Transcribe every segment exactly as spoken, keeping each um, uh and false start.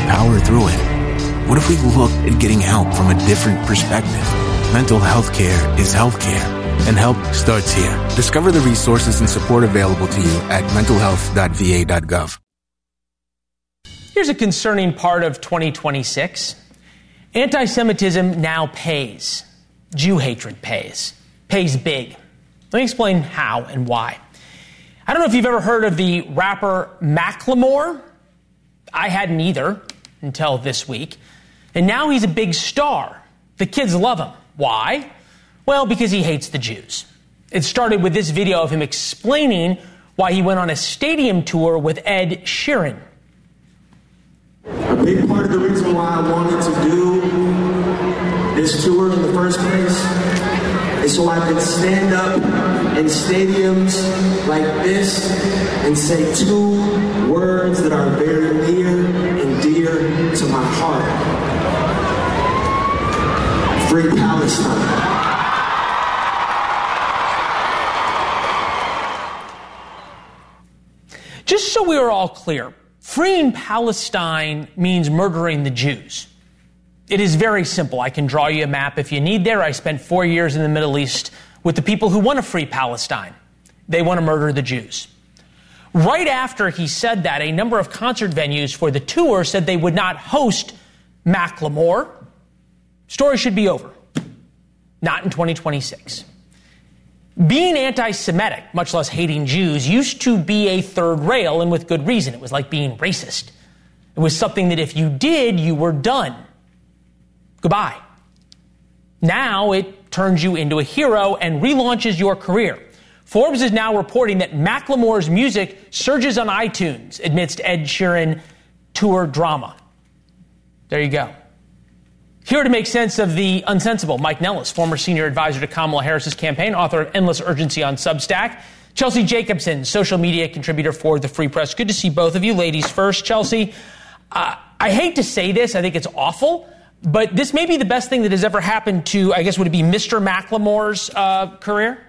power through it? What if we looked at getting help from a different perspective? Mental health care is healthcare, and help starts here. Discover the resources and support available to you at mental health dot v a dot gov. Here's a concerning part of twenty twenty-six. Anti-Semitism now pays. Jew hatred pays. Pays big. Let me explain how and why. I don't know if you've ever heard of the rapper Macklemore. I hadn't either until this week. And now he's a big star. The kids love him. Why? Well, because he hates the Jews. It started with this video of him explaining why he went on a stadium tour with Ed Sheeran. A big part of the reason why I wanted to do this tour in the first place is so I could stand up in stadiums like this and say two words that are very near and dear to my heart. Free Palestine. Just so we are all clear, freeing Palestine means murdering the Jews. It is very simple. I can draw you a map if you need there. I spent four years in the Middle East with the people who want to free Palestine. They want to murder the Jews. Right after he said that, a number of concert venues for the tour said they would not host Macklemore. Story should be over. Not in twenty twenty-six. Being anti-Semitic, much less hating Jews, used to be a third rail, and with good reason. It was like being racist. It was something that if you did, you were done. Goodbye. Now it turns you into a hero and relaunches your career. Forbes is now reporting that Macklemore's music surges on iTunes amidst Ed Sheeran tour drama. There you go. Here to make sense of the unsensible, Mike Nellis, former senior advisor to Kamala Harris's campaign, author of Endless Urgency on Substack. Chelsea Jacobson, social media contributor for The Free Press. Good to see both of you. Ladies first. Chelsea, uh, I hate to say this. I think it's awful. But this may be the best thing that has ever happened to, I guess, would it be Mister Macklemore's uh, career?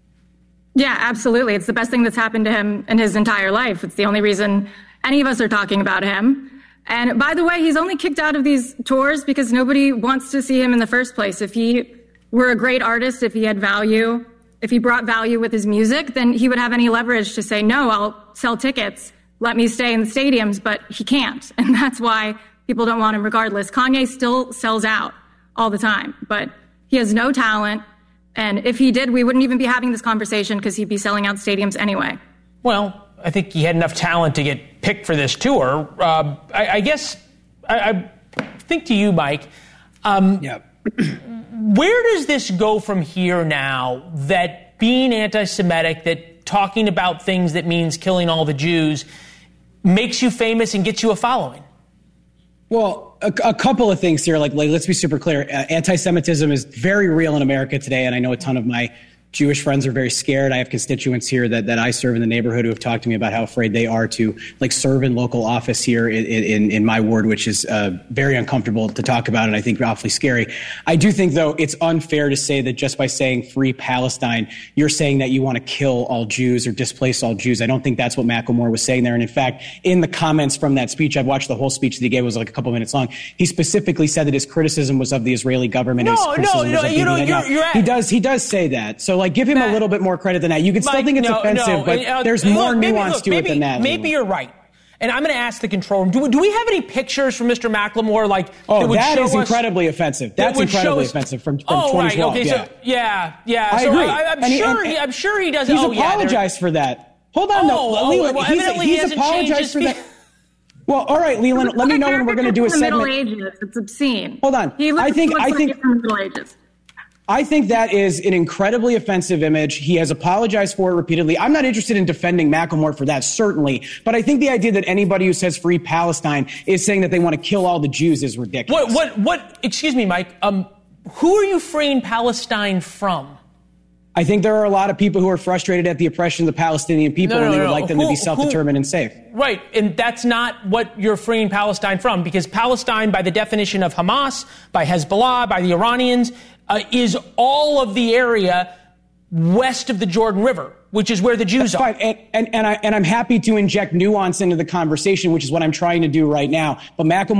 Yeah, absolutely. It's the best thing that's happened to him in his entire life. It's the only reason any of us are talking about him. And by the way, he's only kicked out of these tours because nobody wants to see him in the first place. If he were a great artist, if he had value, if he brought value with his music, then he would have any leverage to say, no, I'll sell tickets. Let me stay in the stadiums. But he can't. And that's why people don't want him regardless. Kanye still sells out all the time, but he has no talent. And if he did, we wouldn't even be having this conversation because he'd be selling out stadiums anyway. Well, I think he had enough talent to get picked for this tour. Uh, I, I guess I, I think to you, Mike, um, yeah. where does this go from here now that being anti-Semitic, that talking about things that means killing all the Jews makes you famous and gets you a following? Well, a, a couple of things here. Like, like, let's be super clear. Uh, anti-Semitism is very real in America today, and I know a ton of my Jewish friends are very scared. I have constituents here that, that I serve in the neighborhood who have talked to me about how afraid they are to like serve in local office here in, in, in my ward, which is uh, very uncomfortable to talk about and I think awfully scary. I do think, though, it's unfair to say that just by saying free Palestine, you're saying that you want to kill all Jews or displace all Jews. I don't think that's what Macklemore was saying there. And in fact, in the comments from that speech, I've watched the whole speech that he gave, it was like a couple minutes long. He specifically said that his criticism was of the Israeli government. No, his no, no, you know, you're, you're at- he does, he does say that. So like, give him Matt, a little bit more credit than that. You can still Mike, think it's no, offensive, no, but uh, there's look, more maybe, nuance look, to maybe, it than that. Maybe you're right. And I'm going to ask the control room, do, do we have any pictures from Mister Macklemore? Like, oh, that, would that show is us, incredibly offensive. That's that incredibly us, offensive from, from oh, twenty twelve. Right, okay, yeah. so, yeah, yeah. I so agree. I, I'm, and sure he, he, I'm sure he does. He's oh, apologized yeah, for that. Hold on, oh, no. Oh, Leland, well, he's, evidently he's he apologized for his that. Well, all right, Leland, let me know when we're going to do a segment. Middle Ages. It's obscene. Hold on. He looks I think, looks I like think, he's from the Middle Ages. I think that is an incredibly offensive image. He has apologized for it repeatedly. I'm not interested in defending Macklemore for that, certainly. But I think the idea that anybody who says free Palestine is saying that they want to kill all the Jews is ridiculous. What, what, what, excuse me, Mike, um, who are you freeing Palestine from? I think there are a lot of people who are frustrated at the oppression of the Palestinian people, no, no, and they would no. like them who, to be self-determined who, and safe. Right, and that's not what you're freeing Palestine from, because Palestine, by the definition of Hamas, by Hezbollah, by the Iranians, uh, is all of the area west of the Jordan River, which is where the Jews That's are. fine. And, and, and, I, and I'm happy to inject nuance into the conversation, which is what I'm trying to do right now. But Macklemore